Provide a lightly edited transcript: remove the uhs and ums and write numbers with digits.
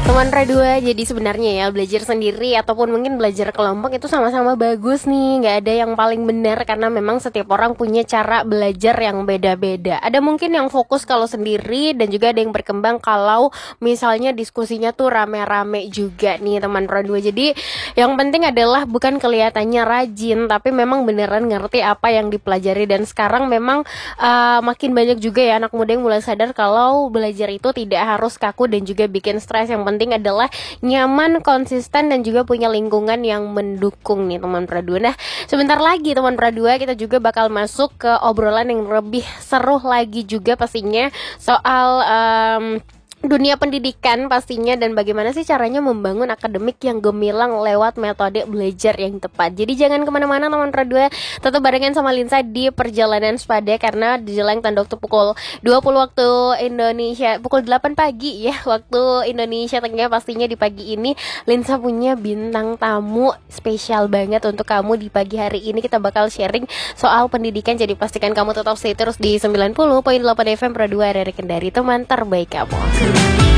Teman Radua, jadi sebenarnya ya belajar sendiri ataupun mungkin belajar kelompok itu sama-sama bagus nih, nggak ada yang paling benar karena memang setiap orang punya cara belajar yang beda-beda. Ada mungkin yang fokus kalau sendiri dan juga ada yang berkembang kalau misalnya diskusinya tuh rame-rame juga nih teman Radua. Jadi yang penting adalah bukan kelihatannya rajin tapi memang beneran ngerti apa yang dipelajari dan sekarang memang makin banyak juga ya anak muda yang mulai sadar kalau belajar itu tidak harus kaku dan juga bikin stres. Yang penting adalah nyaman, konsisten dan juga punya lingkungan yang mendukung nih teman Pradua. Nah, sebentar lagi teman Pradua kita juga bakal masuk ke obrolan yang lebih seru lagi juga pastinya soal dunia pendidikan pastinya dan bagaimana sih caranya membangun akademik yang gemilang lewat metode belajar yang tepat. Jadi jangan kemana-mana teman Pradua, tetap barengan sama Linsa di Perjalanan Sepada karena di jelang tanda waktu pukul 20 waktu Indonesia, pukul 8 pagi ya waktu Indonesia Tengah pastinya di pagi ini Linsa punya bintang tamu spesial banget untuk kamu di pagi hari ini. Kita bakal sharing soal pendidikan, jadi pastikan kamu tetap stay terus di 90.8 FM Pradua dari Kendari, teman terbaik kamu.